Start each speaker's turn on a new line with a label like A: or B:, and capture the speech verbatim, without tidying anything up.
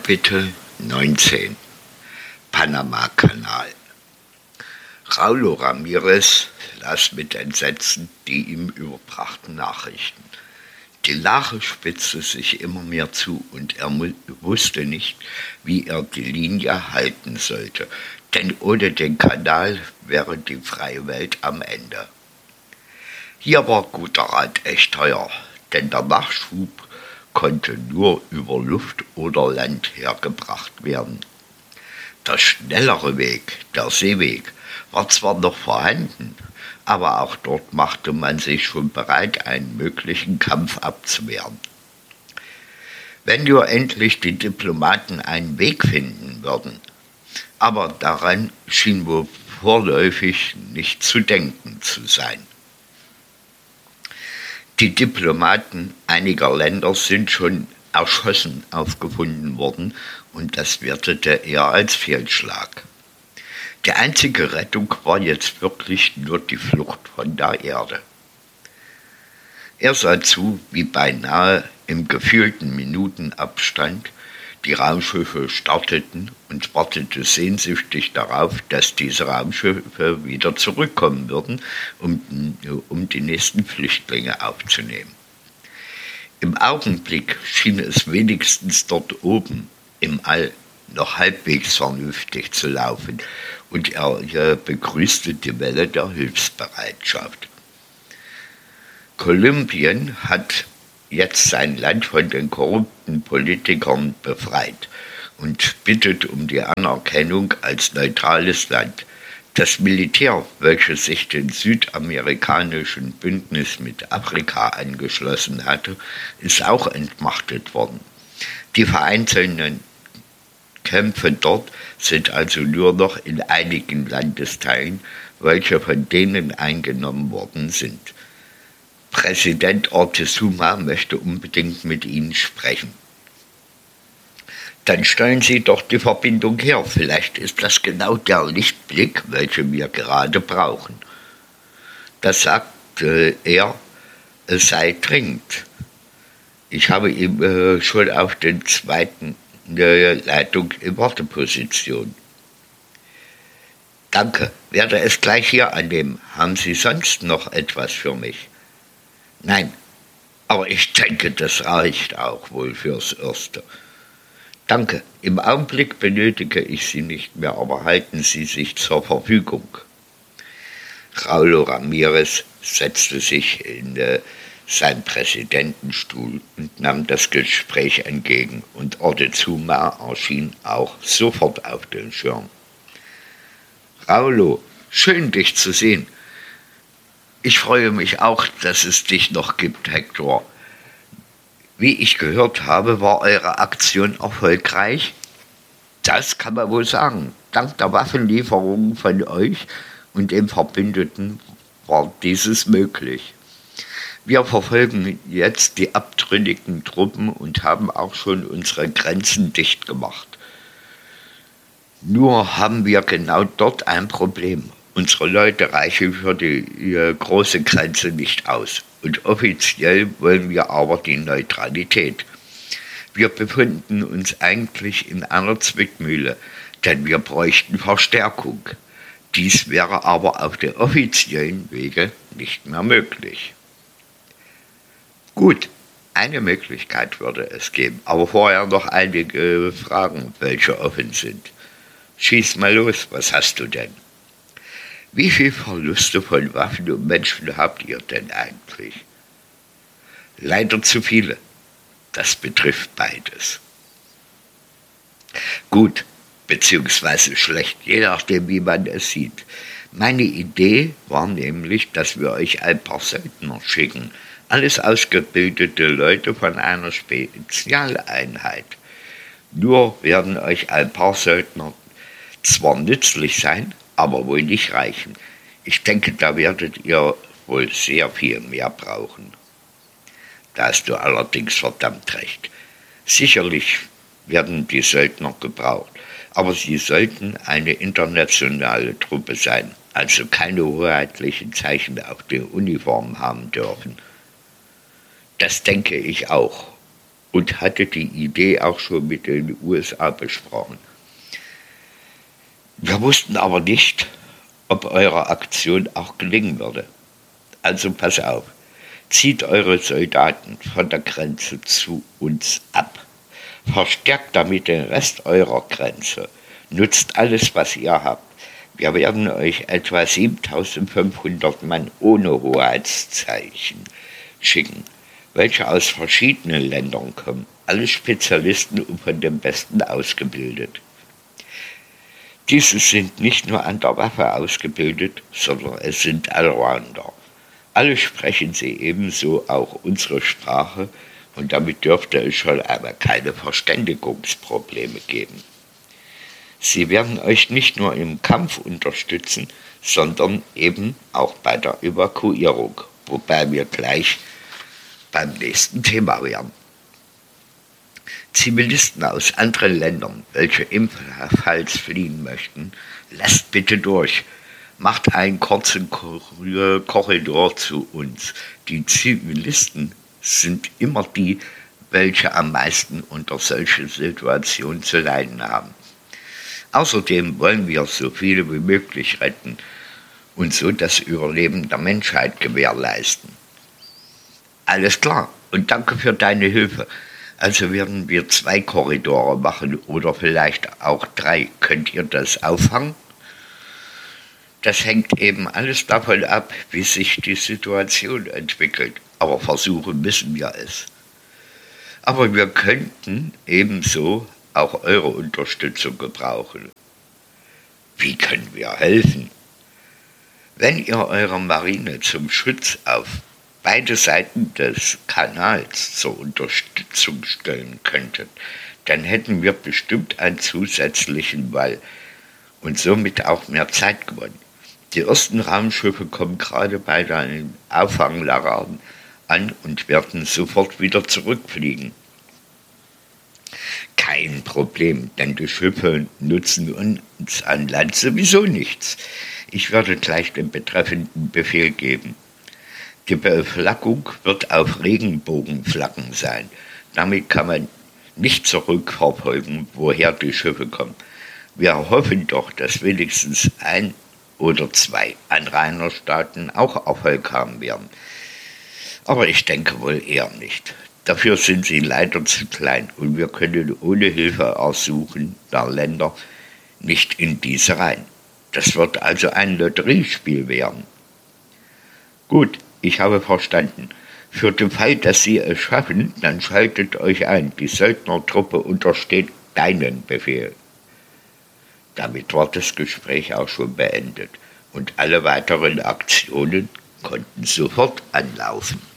A: Kapitel neunzehn Panama-Kanal. Raulo Ramirez las mit Entsetzen die ihm überbrachten Nachrichten. Die Lache spitzte sich immer mehr zu und er wusste nicht, wie er die Linie halten sollte, denn ohne den Kanal wäre die freie Welt am Ende. Hier war guter Rat echt teuer, denn der Nachschub konnte nur über Luft oder Land hergebracht werden. Der schnellere Weg, der Seeweg, war zwar noch vorhanden, aber auch dort machte man sich schon bereit, einen möglichen Kampf abzuwehren. Wenn nur endlich die Diplomaten einen Weg finden würden, aber daran schien wohl vorläufig nicht zu denken zu sein. Die Diplomaten einiger Länder sind schon erschossen aufgefunden worden und das wertete er als Fehlschlag. Die einzige Rettung war jetzt wirklich nur die Flucht von der Erde. Er sah zu, wie beinahe im gefühlten Minutenabstand die Raumschiffe starteten und wartete sehnsüchtig darauf, dass diese Raumschiffe wieder zurückkommen würden, um, um die nächsten Flüchtlinge aufzunehmen. Im Augenblick schien es wenigstens dort oben im All noch halbwegs vernünftig zu laufen und er begrüßte die Welle der Hilfsbereitschaft. Kolumbien hat jetzt sein Land von den korrupten Politikern befreit und bittet um die Anerkennung als neutrales Land. Das Militär, welches sich dem südamerikanischen Bündnis mit Afrika angeschlossen hatte, ist auch entmachtet worden. Die vereinzelten Kämpfe dort sind also nur noch in einigen Landesteilen, welche von denen eingenommen worden sind. Präsident Ortezuma möchte unbedingt mit Ihnen sprechen. Dann stellen Sie doch die Verbindung her. Vielleicht ist das genau der Lichtblick, welchen wir gerade brauchen. Das sagte er, es sei dringend. Ich habe ihm äh, schon auf den zweiten äh, Leitung in Warteposition. Danke, werde es gleich hier annehmen. Haben Sie sonst noch etwas für mich? Nein, aber ich denke, das reicht auch wohl fürs Erste. Danke, im Augenblick benötige ich Sie nicht mehr, aber halten Sie sich zur Verfügung. Raulo Ramirez setzte sich in äh, seinen Präsidentenstuhl und nahm das Gespräch entgegen und Ortezuma erschien auch sofort auf den Schirm. Raulo, schön dich zu sehen. Ich freue mich auch, dass es dich noch gibt, Hector. Wie ich gehört habe, war eure Aktion erfolgreich. Das kann man wohl sagen. Dank der Waffenlieferungen von euch und den Verbündeten war dieses möglich. Wir verfolgen jetzt die abtrünnigen Truppen und haben auch schon unsere Grenzen dicht gemacht. Nur haben wir genau dort ein Problem. Unsere Leute reichen für die äh, große Grenze nicht aus. Und offiziell wollen wir aber die Neutralität. Wir befinden uns eigentlich in einer Zwickmühle, denn wir bräuchten Verstärkung. Dies wäre aber auf den offiziellen Wege nicht mehr möglich. Gut, eine Möglichkeit würde es geben, aber vorher noch einige Fragen, welche offen sind. Schieß mal los, was hast du denn? Wie viele Verluste von Waffen und Menschen habt ihr denn eigentlich? Leider zu viele. Das betrifft beides. Gut, beziehungsweise schlecht, je nachdem, wie man es sieht. Meine Idee war nämlich, dass wir euch ein paar Söldner schicken. Alles ausgebildete Leute von einer Spezialeinheit. Nur werden euch ein paar Söldner zwar nützlich sein, aber wohl nicht reichen. Ich denke, da werdet ihr wohl sehr viel mehr brauchen. Da hast du allerdings verdammt recht. Sicherlich werden die Söldner gebraucht, aber sie sollten eine internationale Truppe sein, also keine hoheitlichen Zeichen auf den Uniformen haben dürfen. Das denke ich auch. und hatte die Idee auch schon mit den U S A besprochen. Wir wussten aber nicht, ob eure Aktion auch gelingen würde. Also pass auf, zieht eure Soldaten von der Grenze zu uns ab. Verstärkt damit den Rest eurer Grenze. Nutzt alles, was ihr habt. Wir werden euch etwa siebentausendfünfhundert Mann ohne Hoheitszeichen schicken, welche aus verschiedenen Ländern kommen. Alle Spezialisten und von den Besten ausgebildet. Diese sind nicht nur an der Waffe ausgebildet, sondern es sind Allrounder. Alle sprechen sie ebenso auch unsere Sprache und damit dürfte es schon einmal keine Verständigungsprobleme geben. Sie werden euch nicht nur im Kampf unterstützen, sondern eben auch bei der Evakuierung, wobei wir gleich beim nächsten Thema wären. Zivilisten aus anderen Ländern, welche ebenfalls fliehen möchten, lasst bitte durch. Macht einen kurzen Korridor zu uns. Die Zivilisten sind immer die, welche am meisten unter solchen Situationen zu leiden haben. Außerdem wollen wir so viele wie möglich retten und so das Überleben der Menschheit gewährleisten. Alles klar und danke für deine Hilfe. Also werden wir zwei Korridore machen oder vielleicht auch drei. Könnt ihr das auffangen? Das hängt eben alles davon ab, wie sich die Situation entwickelt. Aber versuchen müssen wir es. Aber wir könnten ebenso auch eure Unterstützung gebrauchen. Wie können wir helfen? Wenn ihr eure Marine zum Schutz auf beide Seiten des Kanals zur Unterstützung stellen könntet, dann hätten wir bestimmt einen zusätzlichen Wall und somit auch mehr Zeit gewonnen. Die ersten Raumschiffe kommen gerade bei den Auffanglagern an und werden sofort wieder zurückfliegen. Kein Problem, denn die Schiffe nutzen uns an Land sowieso nichts. Ich werde gleich den betreffenden Befehl geben. Die Beflaggung wird auf Regenbogenflaggen sein. Damit kann man nicht zurückverfolgen, woher die Schiffe kommen. Wir hoffen doch, dass wenigstens ein oder zwei Anrainerstaaten auch Erfolg haben werden. Aber ich denke wohl eher nicht. Dafür sind sie leider zu klein und wir können ohne Hilfe ersuchen der Länder nicht in diese rein. Das wird also ein Lotteriespiel werden. Gut, ich habe verstanden. Für den Fall, dass Sie es schaffen, dann schaltet euch ein. Die Söldnertruppe untersteht deinen Befehl. Damit war das Gespräch auch schon beendet und alle weiteren Aktionen konnten sofort anlaufen.